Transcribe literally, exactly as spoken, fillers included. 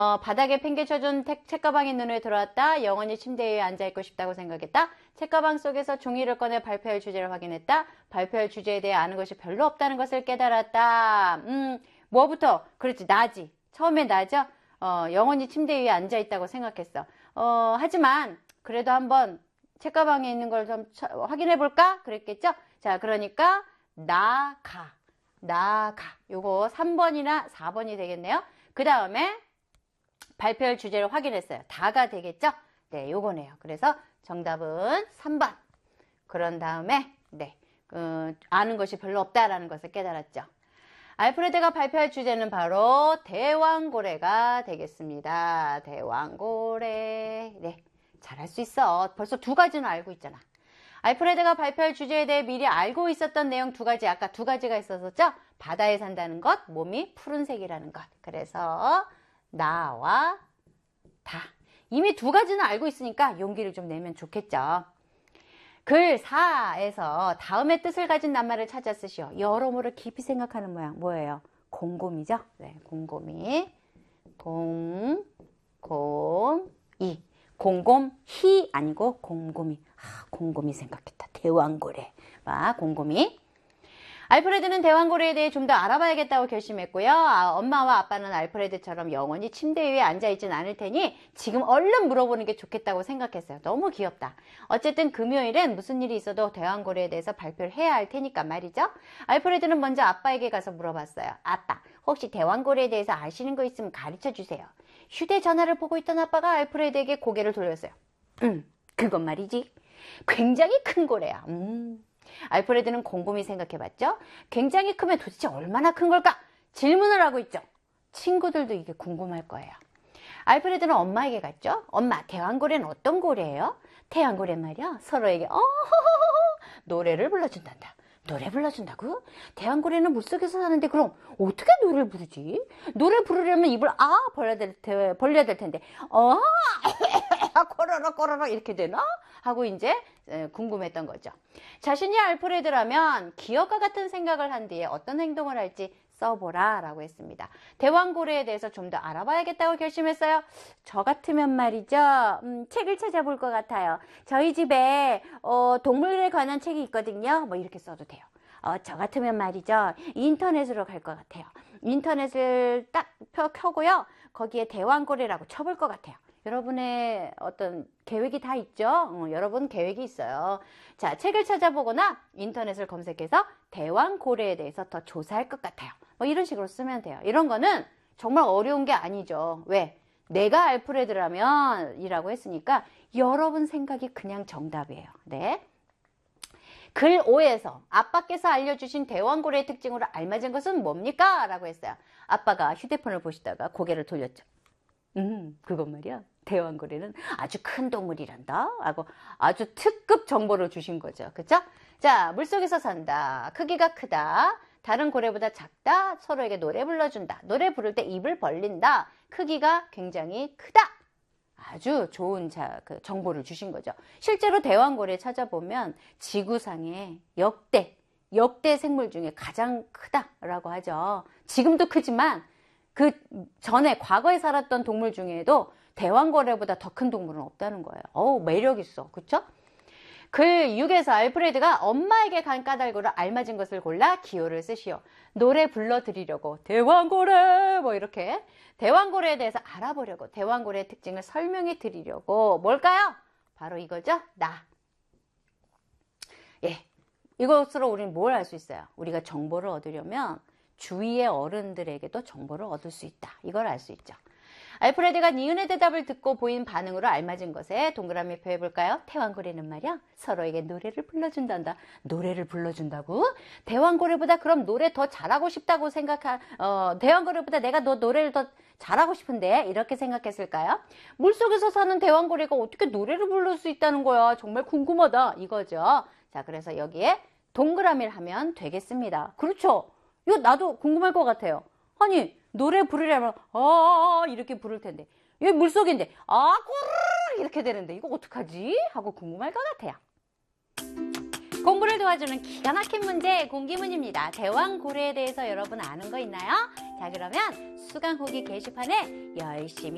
어, 바닥에 팽개쳐준 책, 책가방이 눈에 들어왔다. 영원히 침대 위에 앉아있고 싶다고 생각했다. 책가방 속에서 종이를 꺼내 발표할 주제를 확인했다. 발표할 주제에 대해 아는 것이 별로 없다는 것을 깨달았다. 음, 뭐부터? 그렇지, 나지. 처음에 나죠? 어, 영원히 침대 위에 앉아있다고 생각했어. 어, 하지만 그래도 한번 책가방에 있는 걸 좀 확인해 볼까? 그랬겠죠? 자, 그러니까 나가. 나가. 요거 삼 번이나 사 번이 되겠네요. 그 다음에 발표할 주제를 확인했어요. 다가 되겠죠? 네, 요거네요. 그래서 정답은 삼 번. 그런 다음에 네, 그, 아는 것이 별로 없다라는 것을 깨달았죠. 알프레드가 발표할 주제는 바로 대왕고래가 되겠습니다. 대왕고래. 네, 잘할 수 있어. 벌써 두 가지는 알고 있잖아. 알프레드가 발표할 주제에 대해 미리 알고 있었던 내용 두 가지, 아까 두 가지가 있었었죠? 바다에 산다는 것, 몸이 푸른색이라는 것. 그래서 나와 다. 이미 두 가지는 알고 있으니까 용기를 좀 내면 좋겠죠. 글 사에서 다음의 뜻을 가진 낱말을 찾아 쓰시오. 여러모로 깊이 생각하는 모양. 뭐예요? 곰곰이죠? 네, 곰곰이. 곰, 곰, 이. 곰곰히 아니고 곰곰이. 아, 곰곰이 생각했다. 대왕고래. 봐, 곰곰이. 알프레드는 대왕고래에 대해 좀 더 알아봐야겠다고 결심했고요. 아, 엄마와 아빠는 알프레드처럼 영원히 침대 위에 앉아있진 않을 테니 지금 얼른 물어보는 게 좋겠다고 생각했어요. 너무 귀엽다. 어쨌든 금요일엔 무슨 일이 있어도 대왕고래에 대해서 발표를 해야 할 테니까 말이죠. 알프레드는 먼저 아빠에게 가서 물어봤어요. 아빠, 혹시 대왕고래에 대해서 아시는 거 있으면 가르쳐 주세요. 휴대전화를 보고 있던 아빠가 알프레드에게 고개를 돌렸어요. 음, 그건 말이지. 굉장히 큰 고래야. 음... 알프레드는 곰곰이 생각해봤죠. 굉장히 크면 도대체 얼마나 큰 걸까? 질문을 하고 있죠. 친구들도 이게 궁금할 거예요. 알프레드는 엄마에게 갔죠. 엄마, 대왕고래는 어떤 고래예요? 대왕고래 말이야. 서로에게 어허허허 노래를 불러준단다. 노래 불러준다고? 대왕고래는 물속에서 사는데 그럼 어떻게 노래를 부르지? 노래 부르려면 입을 아 벌려야 될, 벌려야 될 텐데 어 꼬르륵 꼬르륵 이렇게 되나? 하고 이제 궁금했던 거죠. 자신이 알프레드라면 기억과 같은 생각을 한 뒤에 어떤 행동을 할지 써보라 라고 했습니다. 대왕고래에 대해서 좀 더 알아봐야겠다고 결심했어요. 저 같으면 말이죠. 음, 책을 찾아볼 것 같아요. 저희 집에 어, 동물에 관한 책이 있거든요. 뭐 이렇게 써도 돼요. 어, 저 같으면 말이죠. 인터넷으로 갈 것 같아요. 인터넷을 딱 펴, 켜고요. 거기에 대왕고래라고 쳐볼 것 같아요. 여러분의 어떤 계획이 다 있죠? 어, 여러분 계획이 있어요. 자, 책을 찾아보거나 인터넷을 검색해서 대왕고래에 대해서 더 조사할 것 같아요. 뭐 이런 식으로 쓰면 돼요. 이런 거는 정말 어려운 게 아니죠. 왜? 내가 알프레드라면 이라고 했으니까 여러분 생각이 그냥 정답이에요. 네. 글 오에서 아빠께서 알려주신 대왕고래의 특징으로 알맞은 것은 뭡니까? 라고 했어요. 아빠가 휴대폰을 보시다가 고개를 돌렸죠. 음, 그건 말이야. 대왕고래는 아주 큰 동물이란다 하고 아주 특급 정보를 주신 거죠. 그쵸? 자, 물속에서 산다. 크기가 크다. 다른 고래보다 작다. 서로에게 노래 불러준다. 노래 부를 때 입을 벌린다. 크기가 굉장히 크다. 아주 좋은 자, 그 정보를 주신 거죠. 실제로 대왕고래 찾아보면 지구상의 역대, 역대 생물 중에 가장 크다라고 하죠. 지금도 크지만 그 전에 과거에 살았던 동물 중에도 대왕고래보다 더 큰 동물은 없다는 거예요. 어우, 매력 있어. 그쵸? 글 육에서 알프레드가 엄마에게 간 까닭으로 알맞은 것을 골라 기호를 쓰시오. 노래 불러드리려고 대왕고래 뭐 이렇게 대왕고래에 대해서 알아보려고 대왕고래의 특징을 설명해 드리려고 뭘까요? 바로 이거죠. 나. 예, 이것으로 우리는 뭘 알 수 있어요? 우리가 정보를 얻으려면 주위의 어른들에게도 정보를 얻을 수 있다. 이걸 알 수 있죠. 알프레드가 니은의 대답을 듣고 보인 반응으로 알맞은 것에 동그라미 표해볼까요? 대왕고래는 말이야 서로에게 노래를 불러준단다. 노래를 불러준다고? 대왕고래보다 그럼 노래 더 잘하고 싶다고 생각한 어, 대왕고래보다 내가 너 노래를 더 잘하고 싶은데 이렇게 생각했을까요? 물속에서 사는 대왕고래가 어떻게 노래를 부를 수 있다는 거야? 정말 궁금하다 이거죠. 자, 그래서 여기에 동그라미를 하면 되겠습니다. 그렇죠? 이거 나도 궁금할 것 같아요. 아니 노래 부르려면 아 이렇게 부를 텐데 여기 물속인데 아 꼬르르 이렇게 되는데 이거 어떡하지? 하고 궁금할 것 같아요. 공부를 도와주는 기가 막힌 문제 공기문입니다. 대왕고래에 대해서 여러분 아는 거 있나요? 자, 그러면 수강 후기 게시판에 열심히